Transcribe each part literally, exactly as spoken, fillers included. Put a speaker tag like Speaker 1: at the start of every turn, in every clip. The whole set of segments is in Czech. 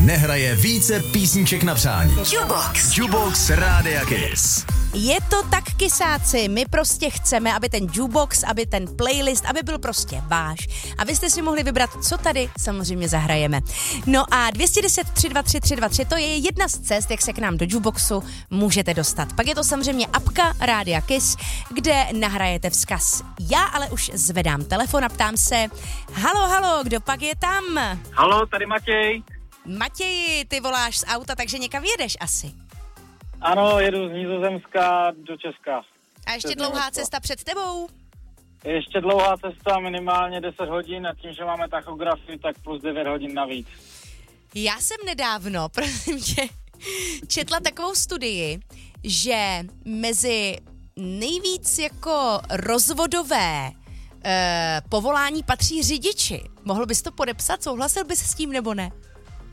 Speaker 1: nehraje více písniček na přání. Jukebox. Jukebox Rádia Kiss.
Speaker 2: Je to tak, kysáci, my prostě chceme, aby ten jukebox, aby ten playlist, aby byl prostě váš. A vy jste si mohli vybrat, co tady samozřejmě zahrajeme. No a dvě stě deset tři dva tři tři dva tři, to je jedna z cest, jak se k nám do jukeboxu můžete dostat. Pak je to samozřejmě apka Rádia Kiss, kde nahrajete vzkaz. Já ale už zvedám telefon a ptám se, halo, halo, kdo pak je tam?
Speaker 3: Halo, tady Matěj.
Speaker 2: Matěji, ty voláš z auta, takže někam jedeš asi.
Speaker 3: Ano, jedu z Nizozemska do Česka.
Speaker 2: A ještě dlouhá cesta před tebou?
Speaker 3: Ještě dlouhá cesta, minimálně deset hodin a tím, že máme tachografii, tak plus devět hodin navíc.
Speaker 2: Já jsem nedávno, prosím tě, četla takovou studii, že mezi nejvíc jako rozvodové eh, povolání patří řidiči. Mohl bys to podepsat? Souhlasil bys s tím nebo ne?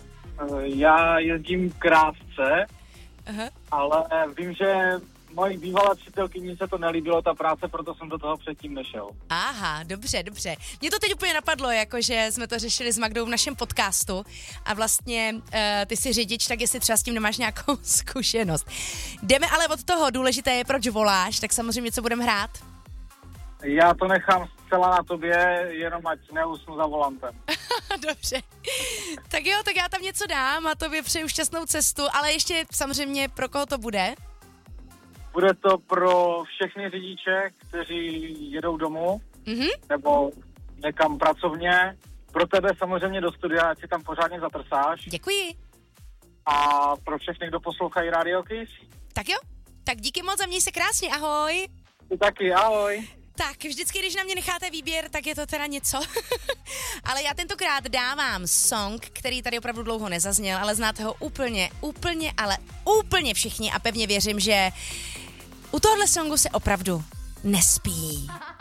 Speaker 3: Já jezdím krátce,
Speaker 2: Aha.
Speaker 3: ale vím, že mojí bývalé přítelkyni se to nelíbilo, ta práce, proto jsem do toho předtím nešel.
Speaker 2: Aha, dobře, dobře. Mě to teď úplně napadlo, jakože jsme to řešili s Magdou v našem podcastu a vlastně uh, ty jsi řidič, tak jestli třeba s tím nemáš nějakou zkušenost. Jdeme ale od toho, důležité je, proč voláš, tak samozřejmě co budeme hrát?
Speaker 3: Já to nechám zcela na tobě, jenom ať neusnu za volantem.
Speaker 2: Dobře. Tak jo, tak já tam něco dám a tobě přeju šťastnou cestu, ale ještě samozřejmě pro koho to bude?
Speaker 3: Bude to pro všechny řidiče, kteří jedou domů,
Speaker 2: Mhm.
Speaker 3: nebo někam pracovně. Pro tebe samozřejmě do studia, ať si tam pořádně zatrsáš.
Speaker 2: Děkuji.
Speaker 3: A pro všechny, kdo poslouchají Radio Kiss.
Speaker 2: Tak jo, tak díky moc a měj se krásně, ahoj.
Speaker 3: Ty taky, ahoj.
Speaker 2: Tak, vždycky, když na mě necháte výběr, tak je to teda něco. Ale já tentokrát dávám song, který tady opravdu dlouho nezazněl, ale znáte ho úplně, úplně, ale úplně všichni a pevně věřím, že u tohohle songu se opravdu nespí.